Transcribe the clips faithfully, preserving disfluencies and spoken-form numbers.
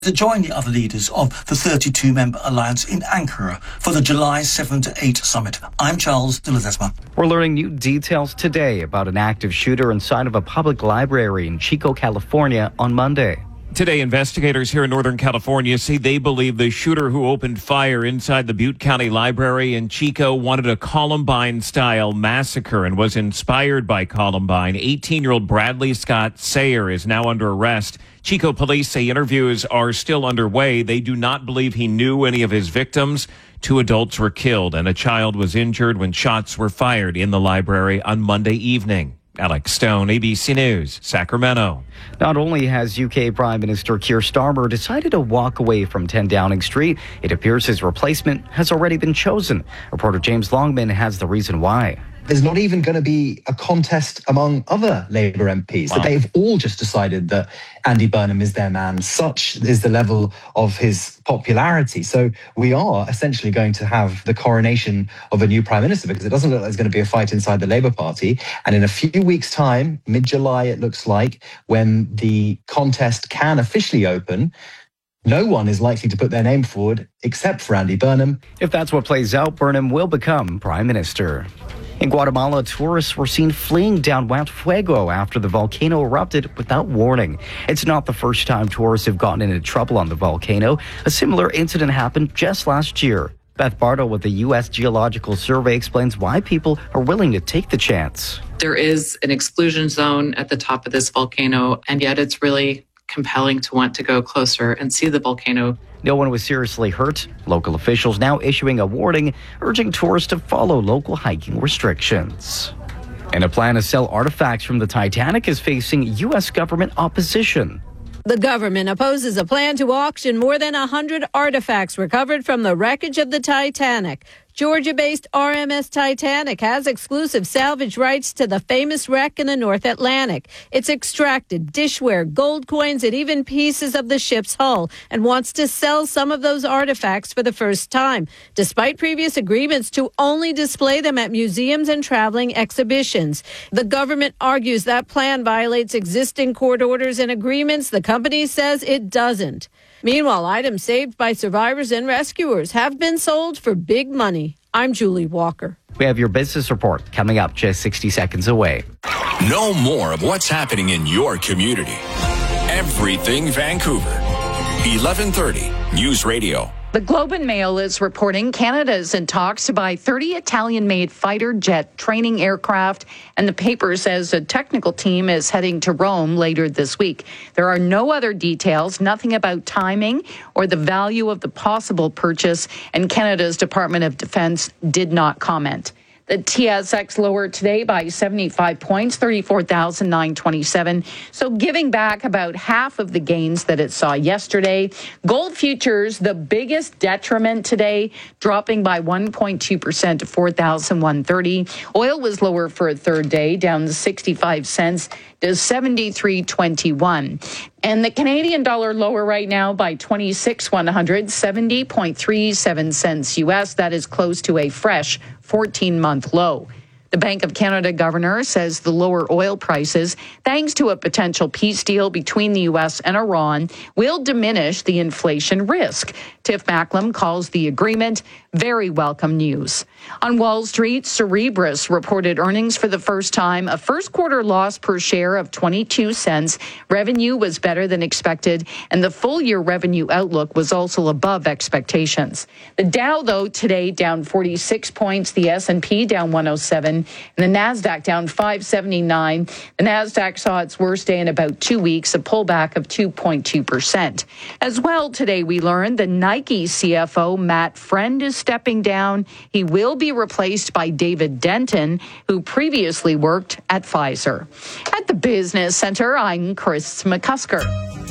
to join the other leaders of the thirty-two member alliance in Ankara for the July seventh to eighth summit. I'm Charles de Ledesma. We're learning new details today about an active shooter inside of a public library in Chico, California on Monday. Today, investigators here in Northern California say they believe the shooter who opened fire inside the Butte County Library in Chico wanted a Columbine-style massacre and was inspired by Columbine. eighteen-year-old Bradley Scott Sayer is now under arrest. Chico police say interviews are still underway. They do not believe he knew any of his victims. Two adults were killed and a child was injured when shots were fired in the library on Monday evening. Alex Stone, A B C News, Sacramento. Not only has U K Prime Minister Keir Starmer decided to walk away from ten Downing Street, it appears his replacement has already been chosen. Reporter James Longman has the reason why. There's not even going to be a contest among other Labour M Ps. Wow. They've all just decided that Andy Burnham is their man. Such is the level of his popularity. So we are essentially going to have the coronation of a new Prime Minister, because it doesn't look like there's going to be a fight inside the Labour Party. And in a few weeks' time, mid-July it looks like, when the contest can officially open, no one is likely to put their name forward except for Andy Burnham. If that's what plays out, Burnham will become Prime Minister. In Guatemala, tourists were seen fleeing down Mount Fuego after the volcano erupted without warning. It's not the first time tourists have gotten into trouble on the volcano. A similar incident happened just last year. Beth Bardo with the U S Geological Survey explains why people are willing to take the chance. There is an exclusion zone at the top of this volcano, and yet it's really compelling to want to go closer and see the volcano. No one was seriously hurt. Local officials now issuing a warning, urging tourists to follow local hiking restrictions. And a plan to sell artifacts from the Titanic is facing U S government opposition. The government opposes a plan to auction more than one hundred artifacts recovered from the wreckage of the Titanic. Georgia-based R M S Titanic has exclusive salvage rights to the famous wreck in the North Atlantic. It's extracted dishware, gold coins, and even pieces of the ship's hull, and wants to sell some of those artifacts for the first time, despite previous agreements to only display them at museums and traveling exhibitions. The government argues that plan violates existing court orders and agreements. The company says it doesn't. Meanwhile, items saved by survivors and rescuers have been sold for big money. I'm Julie Walker. We have your business report coming up just sixty seconds away. Know more of what's happening in your community. Everything Vancouver. eleven thirty News Radio. The Globe and Mail is reporting Canada is in talks to buy thirty Italian-made fighter jet training aircraft, and the paper says a technical team is heading to Rome later this week. There are no other details, nothing about timing or the value of the possible purchase, and Canada's Department of Defense did not comment. The T S X lowered today by seventy-five points, thirty-four thousand nine hundred twenty-seven. So giving back about half of the gains that it saw yesterday. Gold futures, the biggest detriment today, dropping by one point two percent to four thousand one hundred thirty. Oil was lower for a third day, down sixty-five cents to seventy-three twenty-one. And the Canadian dollar lower right now by twenty-six one hundred, seventy point three seven cents U S. That is close to a fresh fourteen-month low. The Bank of Canada governor says the lower oil prices, thanks to a potential peace deal between the U S and Iran, will diminish the inflation risk. Tiff Macklem calls the agreement very welcome news. On Wall Street, Cerebras reported earnings for the first time, a first quarter loss per share of twenty-two cents. Revenue was better than expected, and the full year revenue outlook was also above expectations. The Dow, though, today down forty-six points, the S and P down one oh seven, and the Nasdaq down five seventy-nine. The Nasdaq saw its worst day in about two weeks, a pullback of two point two percent. As well, today we learned the Nike C F O, Matt Friend, is stepping down. He will be replaced by David Denton, who previously worked at Pfizer. At the Business Center, I'm Chris McCusker.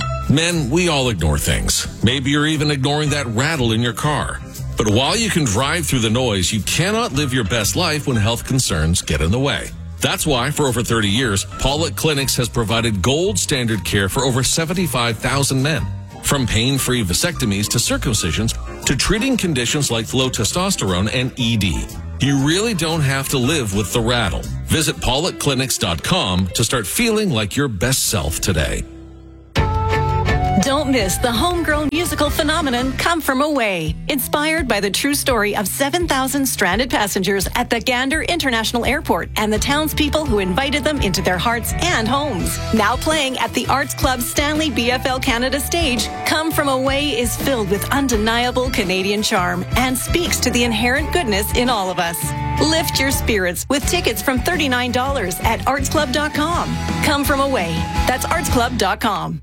Men, we all ignore things. Maybe you're even ignoring that rattle in your car. But while you can drive through the noise, you cannot live your best life when health concerns get in the way. That's why, for over thirty years, Pollock Clinics has provided gold standard care for over seventy-five thousand men. From pain-free vasectomies to circumcisions to treating conditions like low testosterone and E D. You really don't have to live with the rattle. Visit pollock clinics dot com to start feeling like your best self today. Don't miss the homegrown musical phenomenon Come From Away, inspired by the true story of seven thousand stranded passengers at the Gander International Airport and the townspeople who invited them into their hearts and homes. Now playing at the Arts Club Stanley B F L Canada stage, Come From Away is filled with undeniable Canadian charm and speaks to the inherent goodness in all of us. Lift your spirits with tickets from thirty-nine dollars at arts club dot com. Come From Away. That's arts club dot com.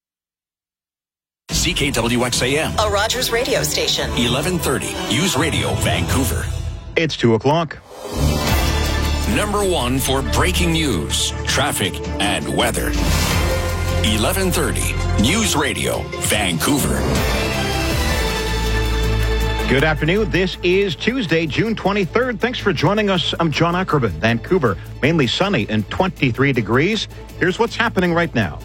C K W X A M. A Rogers radio station. eleven thirty. News Radio, Vancouver. It's two o'clock. Number one for breaking news, traffic, and weather. eleven thirty. News Radio, Vancouver. Good afternoon. This is Tuesday, June twenty-third. Thanks for joining us. I'm John Ackerman, Vancouver. Mainly sunny and twenty-three degrees. Here's what's happening right now.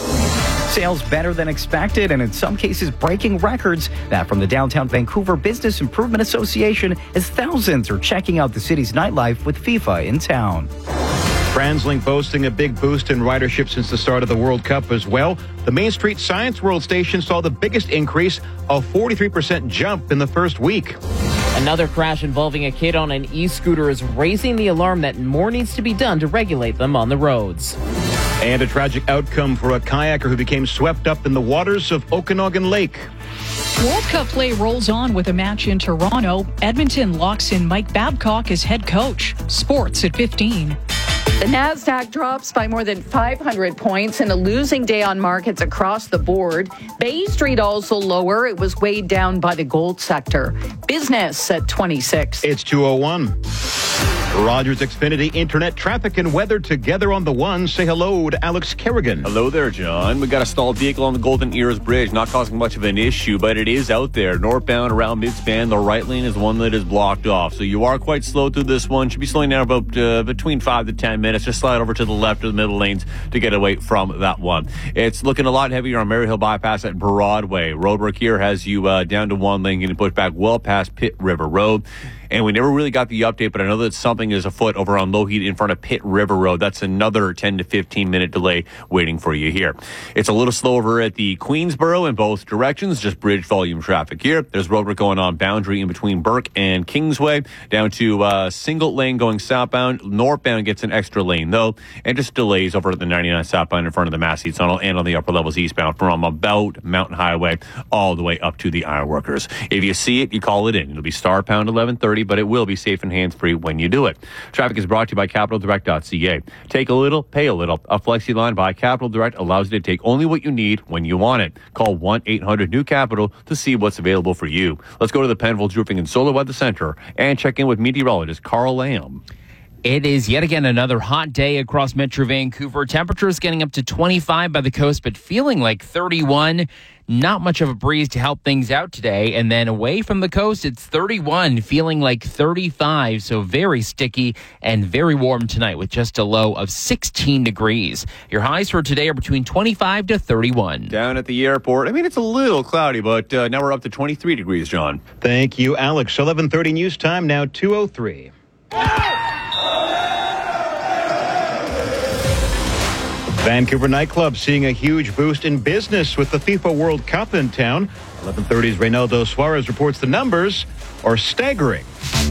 Sales better than expected, and in some cases breaking records. That from the Downtown Vancouver Business Improvement Association, as thousands are checking out the city's nightlife with FIFA in town. TransLink boasting a big boost in ridership since the start of the World Cup as well. The Main Street Science World station saw the biggest increase, a forty-three percent jump in the first week. Another crash involving a kid on an e-scooter is raising the alarm that more needs to be done to regulate them on the roads. And a tragic outcome for a kayaker who became swept up in the waters of Okanagan Lake. World Cup play rolls on with a match in Toronto. Edmonton locks in Mike Babcock as head coach. Sports at fifteen. The Nasdaq drops by more than five hundred points in a losing day on markets across the board. Bay Street also lower. It was weighed down by the gold sector. Business at twenty-six. It's two oh one. Rogers Xfinity Internet traffic and weather together on the one. Say hello to Alex Kerrigan. Hello there, John. We got a stalled vehicle on the Golden Ears Bridge, not causing much of an issue, but it is out there. Northbound around Midspan, the right lane is one that is blocked off. So you are quite slow through this one. Should be slowing down about uh, between five to ten minutes. Just slide over to the left of the middle lanes to get away from that one. It's looking a lot heavier on Maryhill Bypass at Broadway. Roadwork here has you uh, down to one lane, getting pushed back well past Pitt River Road. And we never really got the update, but I know that something is afoot over on Lougheed in front of Pitt River Road. That's another ten to fifteen minute delay waiting for you here. It's a little slower at the Queensboro in both directions, just bridge volume traffic here. There's roadwork going on Boundary in between Burke and Kingsway, down to uh, single lane going southbound. Northbound gets an extra lane, though, and just delays over at the ninety-nine southbound in front of the Massey Tunnel and on the upper levels eastbound from about Mountain Highway all the way up to the Ironworkers. If you see it, you call it in. It'll be star pound eleven thirty, but it will be safe and hands-free when you do it. Traffic is brought to you by capital direct dot c a. Take a little, pay a little. A flexi line by Capital Direct allows you to take only what you need when you want it. Call one eight hundred new capital to see what's available for you. Let's go to the Penfolds Roofing and Solar Weather Center and check in with meteorologist Carl Lamb. It is yet again another hot day across Metro Vancouver. Temperatures getting up to twenty-five by the coast, but feeling like thirty-one. Not much of a breeze to help things out today. And then away from the coast, it's thirty-one, feeling like thirty-five. So very sticky and very warm tonight with just a low of sixteen degrees. Your highs for today are between twenty-five to thirty-one. Down at the airport, I mean, it's a little cloudy, but uh, now we're up to twenty-three degrees, John. Thank you, Alex. eleven thirty news time, now two oh three. Vancouver nightclub seeing a huge boost in business with the FIFA World Cup in town. eleven thirty's Reynaldo Suarez reports the numbers are staggering.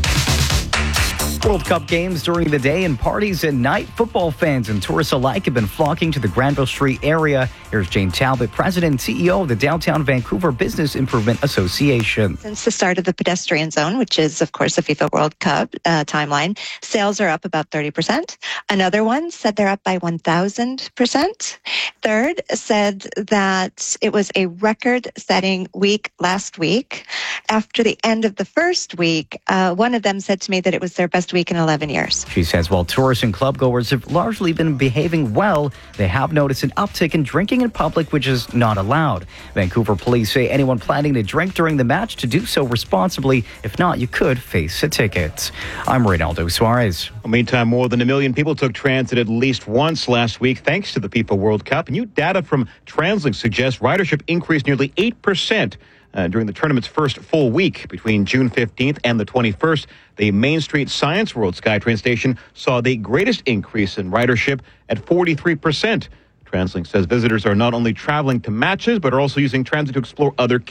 World Cup games during the day and parties at night. Football fans and tourists alike have been flocking to the Granville Street area. Here's Jane Talbot, President and C E O of the Downtown Vancouver Business Improvement Association. Since the start of the pedestrian zone, which is, of course, the FIFA World Cup uh, timeline, sales are up about thirty percent. Another one said they're up by one thousand percent. Third said that it was a record-setting week last week. After the end of the first week, uh, one of them said to me that it was their best week in eleven years. She says while tourists and clubgoers have largely been behaving well, they have noticed an uptick in drinking in public, which is not allowed. Vancouver police say anyone planning to drink during the match to do so responsibly. If not, you could face a ticket. I'm Reynaldo Suarez. Meantime, more than a million people took transit at least once last week thanks to the FIFA World Cup. New data from TransLink suggests ridership increased nearly eight percent. Uh, during the tournament's first full week between June fifteenth and the twenty-first, the Main Street Science World SkyTrain station saw the greatest increase in ridership at forty-three percent. TransLink says visitors are not only traveling to matches, but are also using transit to explore other